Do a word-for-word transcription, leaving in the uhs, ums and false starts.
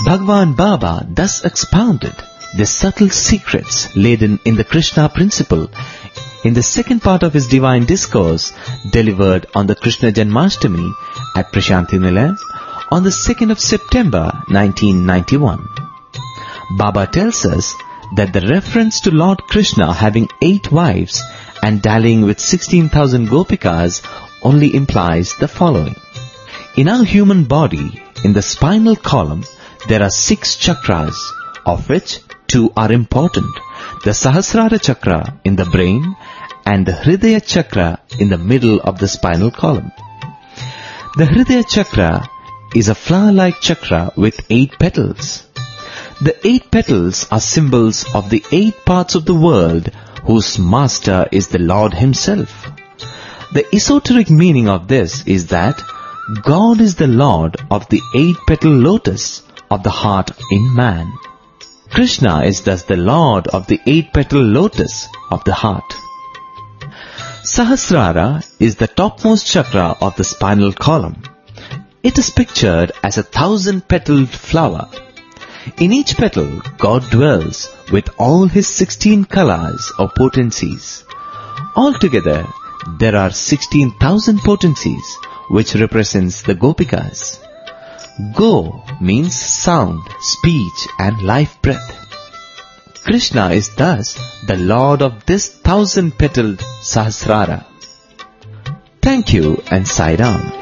Bhagwan Baba thus expounded the subtle secrets laden in the Krishna principle in the second part of his divine discourse delivered on the Krishna Janmashtami at Prashanti Nilayam on the second of September nineteen ninety-one. Baba tells us that the reference to Lord Krishna having eight wives and dallying with sixteen thousand gopikas only implies the following. In our human body, in the spinal column, there are six chakras, of which two are important. The Sahasrara chakra in the brain and the Hridaya chakra in the middle of the spinal column. The Hridaya chakra is a flower-like chakra with eight petals. The eight petals are symbols of the eight parts of the world whose master is the Lord himself. The esoteric meaning of this is that God is the Lord of the eight-petal lotus of the heart in man. Krishna is thus the Lord of the eight-petal lotus of the heart. Sahasrara is the topmost chakra of the spinal column. It is pictured as a thousand-petaled flower. In each petal, God dwells with all his sixteen kalas or potencies. Altogether, there are sixteen thousand potencies, which represents the gopikas. Go means sound, speech and life breath. Krishna is thus the Lord of this thousand-petaled Sahasrara. Thank you and Sai Ram.